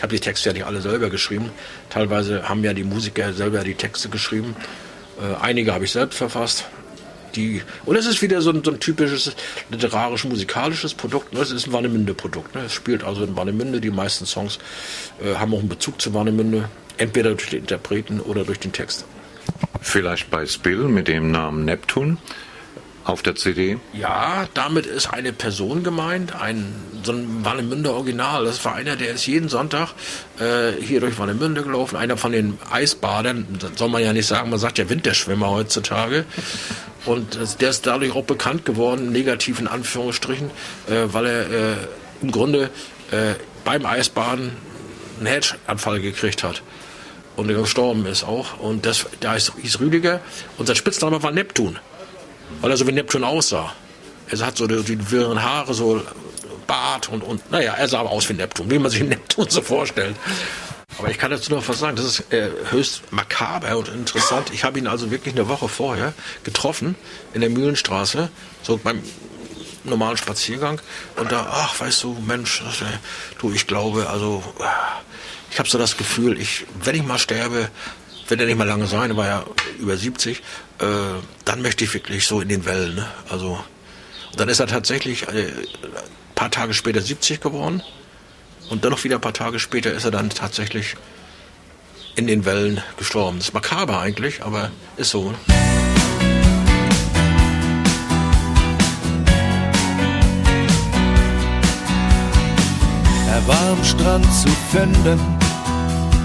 Ich habe die Texte ja nicht alle selber geschrieben. Teilweise haben ja die Musiker selber die Texte geschrieben. Einige habe ich selbst verfasst. Und es ist wieder so ein typisches literarisch-musikalisches Produkt. Ne? Es ist ein Warnemünde-Produkt. Ne? Es spielt also in Warnemünde. Die meisten Songs haben auch einen Bezug zu Warnemünde. Entweder durch die Interpreten oder durch den Text. Vielleicht bei Spill mit dem Namen Neptun auf der CD? Ja, damit ist eine Person gemeint, so ein Warnemünder Original. Das war einer, der ist jeden Sonntag hier durch Warnemünde gelaufen. Einer von den Eisbadern, das soll man ja nicht sagen, man sagt ja Winterschwimmer heutzutage. Und der ist dadurch auch bekannt geworden, negativ in Anführungsstrichen, weil er im Grunde beim Eisbaden einen Herzanfall gekriegt hat. Und er gestorben ist auch. Und der hieß Rüdiger. Und sein Spitzname war Neptun. Weil er so wie Neptun aussah. Er hat so die wirren Haare, so Bart und naja, er sah aber aus wie Neptun, wie man sich Neptun so vorstellt. Aber ich kann dazu noch was sagen, das ist höchst makaber und interessant. Ich habe ihn also wirklich eine Woche vorher getroffen in der Mühlenstraße, so beim normalen Spaziergang. Und da, ach, weißt du, Mensch, ich glaube, also ich habe so das Gefühl, wenn ich mal sterbe, wird er nicht mal lange sein, er war ja über 70, dann möchte ich wirklich so in den Wellen. Ne? Also, und dann ist er tatsächlich ein paar Tage später 70 geworden und dann noch wieder ein paar Tage später ist er dann tatsächlich in den Wellen gestorben. Das ist makaber eigentlich, aber ist so. Ne? Er war am Strand zu finden,